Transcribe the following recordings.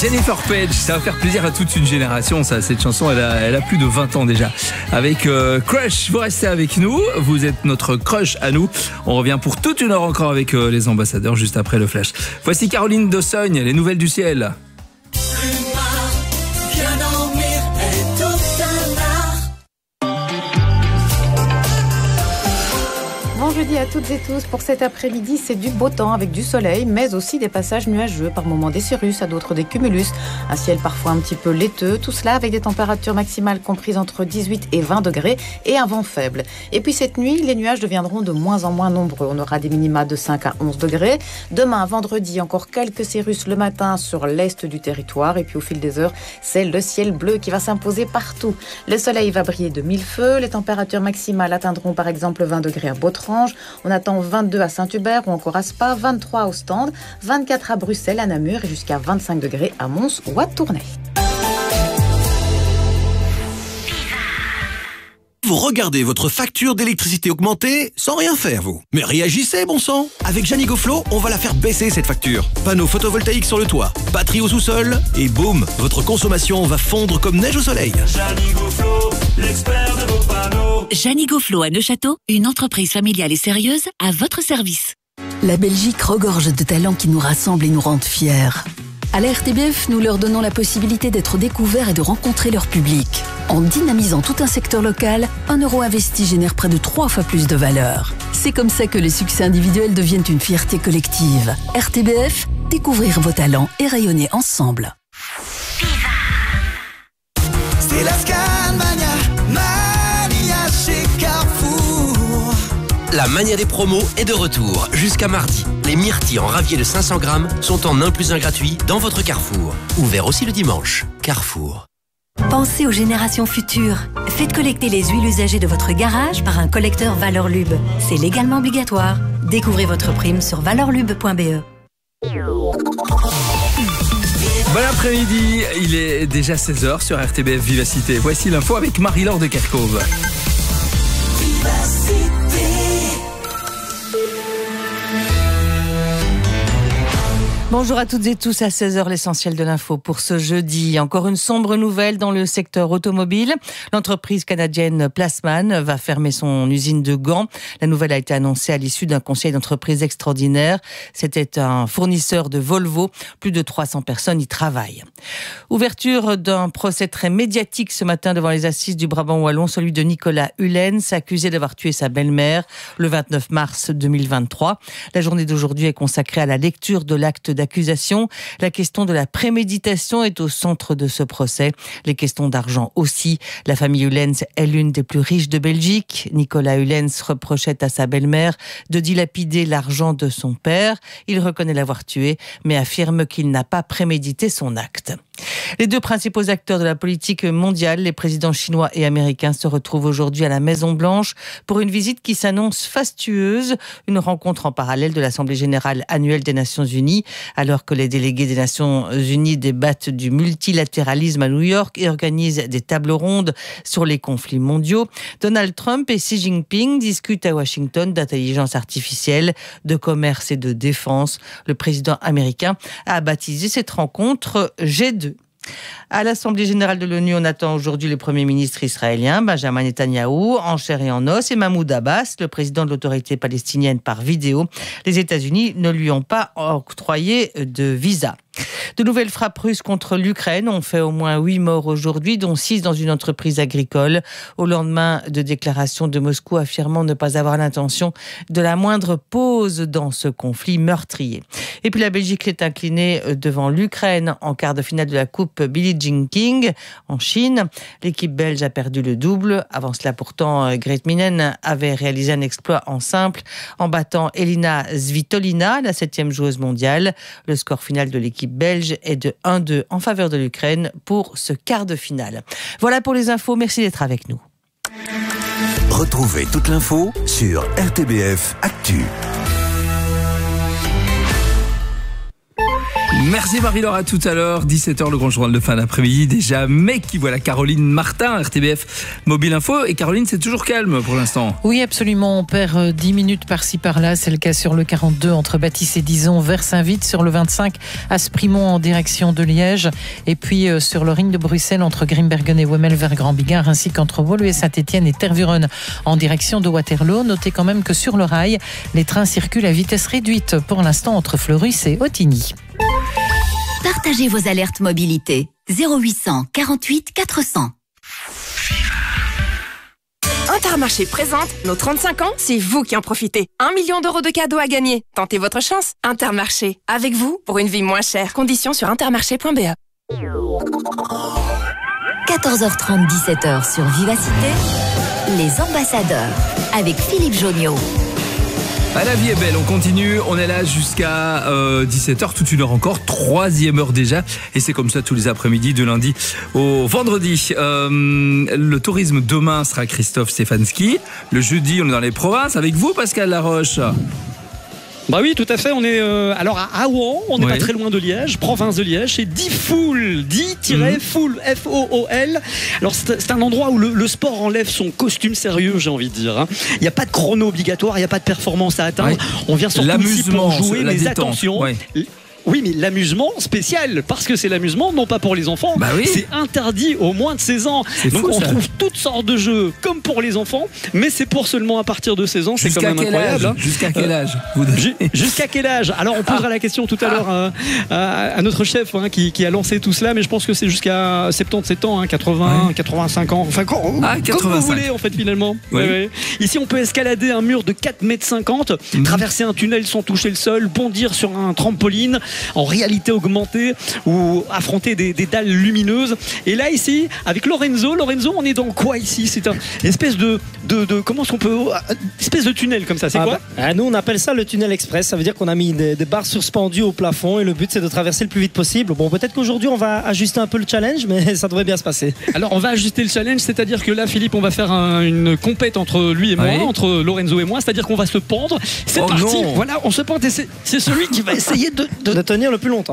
Jennifer Page, ça va faire plaisir à toute une génération, ça. Cette chanson, elle a plus de 20 ans déjà. Avec Crush, vous restez avec nous. Vous êtes notre crush à nous. On revient pour toute une heure encore avec les ambassadeurs, juste après le flash. Voici Caroline Dossogne, les nouvelles du ciel. Bon jeudi à toutes et tous. Pour cet après-midi, c'est du beau temps avec du soleil, mais aussi des passages nuageux, par moments des cirrus, à d'autres des cumulus. Un ciel parfois un petit peu laiteux, tout cela avec des températures maximales comprises entre 18 et 20 degrés et un vent faible. Et puis cette nuit, les nuages deviendront de moins en moins nombreux. On aura des minima de 5 à 11 degrés. Demain, vendredi, encore quelques cirrus le matin sur l'est du territoire. Et puis au fil des heures, c'est le ciel bleu qui va s'imposer partout. Le soleil va briller de mille feux. Les températures maximales atteindront par exemple 20 degrés à Bautrange. On attend 22 à Saint-Hubert ou encore à Spa, 23 à Ostende, 24 à Bruxelles, à Namur et jusqu'à 25 degrés à Mons ou à Tournai. Vous regardez votre facture d'électricité augmenter sans rien faire, vous. Mais réagissez, bon sang. Avec Janigoflo, on va la faire baisser, cette facture. Panneaux photovoltaïques sur le toit, batterie au sous-sol, et boum, votre consommation va fondre comme neige au soleil. Janigoflo, l'expert de vos panneaux. Janigoflo à Neuchâteau, une entreprise familiale et sérieuse à votre service. La Belgique regorge de talents qui nous rassemblent et nous rendent fiers. À la RTBF, nous leur donnons la possibilité d'être découverts et de rencontrer leur public. En dynamisant tout un secteur local, 1 euro investi génère près de 3 fois plus de valeur. C'est comme ça que les succès individuels deviennent une fierté collective. RTBF, découvrir vos talents et rayonner ensemble. C'est la Scalmania, Mania chez Carrefour. La mania des promos est de retour jusqu'à mardi. Les myrtilles en ravier de 500 grammes sont en 1 + 1 gratuit dans votre Carrefour. Ouvert aussi le dimanche. Carrefour. Pensez aux générations futures. Faites collecter les huiles usagées de votre garage par un collecteur Valorlub. C'est légalement obligatoire. Découvrez votre prime sur valorlub.be. Bon après-midi, il est déjà 16h sur RTBF Vivacité. Voici l'info avec Marie-Laure de Kerkhove. Bonjour à toutes et tous, à 16h, l'essentiel de l'info pour ce jeudi. Encore une sombre nouvelle dans le secteur automobile. L'entreprise canadienne Plasman va fermer son usine de Gand. La nouvelle a été annoncée à l'issue d'un conseil d'entreprise extraordinaire. C'était un fournisseur de Volvo. Plus de 300 personnes y travaillent. Ouverture d'un procès très médiatique ce matin devant les assises du Brabant Wallon, celui de Nicolas Hullens, accusé d'avoir tué sa belle-mère le 29 mars 2023. La journée d'aujourd'hui est consacrée à la lecture de l'acte d'accusation. La question de la préméditation est au centre de ce procès. Les questions d'argent aussi. La famille Hullens est l'une des plus riches de Belgique. Nicolas Hullens reprochait à sa belle-mère de dilapider l'argent de son père. Il reconnaît l'avoir tué, mais affirme qu'il n'a pas prémédité son acte. Les deux principaux acteurs de la politique mondiale, les présidents chinois et américains, se retrouvent aujourd'hui à la Maison-Blanche pour une visite qui s'annonce fastueuse. Une rencontre en parallèle de l'Assemblée générale annuelle des Nations Unies, alors que les délégués des Nations Unies débattent du multilatéralisme à New York et organisent des tables rondes sur les conflits mondiaux. Donald Trump et Xi Jinping discutent à Washington d'intelligence artificielle, de commerce et de défense. Le président américain a baptisé cette rencontre G2. À l'Assemblée générale de l'ONU, on attend aujourd'hui le Premier ministre israélien, Benjamin Netanyahou, en chair et en os, et Mahmoud Abbas, le président de l'autorité palestinienne, par vidéo. Les États-Unis ne lui ont pas octroyé de visa. De nouvelles frappes russes contre l'Ukraine ont fait au moins 8 morts aujourd'hui, dont 6 dans une entreprise agricole, au lendemain de déclarations de Moscou affirmant ne pas avoir l'intention de la moindre pause dans ce conflit meurtrier. Et puis la Belgique est inclinée devant l'Ukraine en quart de finale de la Coupe Billie Jean King en Chine. L'équipe belge a perdu le double. Avant cela, pourtant, Grete Minen avait réalisé un exploit en simple en battant Elina Svitolina, la 7e joueuse mondiale. Le score final de l'équipe belge est de 1-2 en faveur de l'Ukraine pour ce quart de finale. Voilà pour les infos, merci d'être avec nous. Retrouvez toute l'info sur RTBF Actu. Merci Marie-Laure, à tout à l'heure. 17h, le grand journal de fin d'après-midi. Déjà, mec qui voit la Caroline Martin, RTBF Mobile Info. Et Caroline, c'est toujours calme pour l'instant. Oui, absolument. On perd 10 minutes par-ci par-là. C'est le cas sur le 42 entre Bâtisse et Dizon vers Saint-Vite. Sur le 25 à Sprimont en direction de Liège. Et puis sur le ring de Bruxelles entre Grimbergen et Wemmel vers Grand-Bigard. Ainsi qu'entre Woluwe, Saint-Étienne et Tervuren en direction de Waterloo. Notez quand même que sur le rail, les trains circulent à vitesse réduite pour l'instant entre Fleurus et Ottigny. Partagez vos alertes mobilité. 0800 48 400. Intermarché présente nos 35 ans, c'est vous qui en profitez. 1 million d'euros de cadeaux à gagner. Tentez votre chance. Intermarché, avec vous pour une vie moins chère. Conditions sur intermarché.be. 14h30, 17h sur Vivacité. Les ambassadeurs avec Philippe Jonniot. Ah, la vie est belle, on continue, on est là jusqu'à 17h, toute une heure encore, 3e heure déjà, et c'est comme ça tous les après-midi, de lundi au vendredi. Le tourisme demain sera Christophe Stefanski, le jeudi on est dans les provinces, avec vous Pascal Laroche. Bah oui, tout à fait. On est alors à Rouen, on n'est pas très loin de Liège, province de Liège. C'est Difool, Fool, F-O-O-L. Alors c'est un endroit où le sport enlève son costume sérieux, j'ai envie de dire. Il n'y a pas de chrono obligatoire, il n'y a pas de performance à atteindre. On vient surtout ici pour jouer, mais détente. Attention. Oui, mais l'amusement spécial, parce que c'est l'amusement, non pas pour les enfants, c'est interdit aux moins de 16 ans. Donc on trouve toutes sortes de jeux comme pour les enfants, mais c'est pour seulement à partir de 16 ans. C'est quand même incroyable. Jusqu'à quel âge Jusqu'à quel âge? Alors on posera la question tout à l'heure à notre chef qui a lancé tout cela, mais je pense que c'est jusqu'à 77 ans, 80, 85 ans, enfin comme vous voulez en fait finalement. Ici on peut escalader un mur de 4,50 m, traverser un tunnel sans toucher le sol, bondir sur un trampoline en réalité augmentée ou affronter des dalles lumineuses. Et là ici avec Lorenzo, on est dans quoi ici? C'est une espèce de comment est-ce qu'on peut, espèce de tunnel comme ça, c'est quoi? Nous on appelle ça le tunnel express. Ça veut dire qu'on a mis des barres suspendues au plafond et le but c'est de traverser le plus vite possible. Bon, peut-être qu'aujourd'hui on va ajuster un peu le challenge, mais ça devrait bien se passer. Alors on va ajuster le challenge, c'est-à-dire que là Philippe, on va faire une compète entre lui et moi, entre Lorenzo et moi, c'est-à-dire qu'on va se pendre. C'est parti. Non. Voilà, on se pend et c'est celui qui va essayer de tenir le plus longtemps.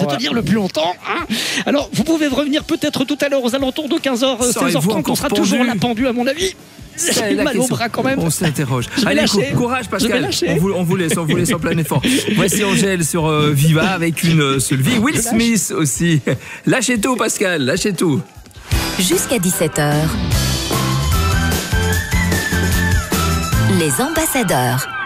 Alors, vous pouvez revenir peut-être tout à l'heure aux alentours de 15h, 16h30. On sera toujours là pendu, à mon avis. J'ai mal au bras quand même. On s'interroge. Allez, courage Pascal. On vous laisse en plein effort. Voici Angèle sur Viva avec une seule vie. Will Smith aussi. Lâchez tout Pascal, lâchez tout. Jusqu'à 17h. Les ambassadeurs.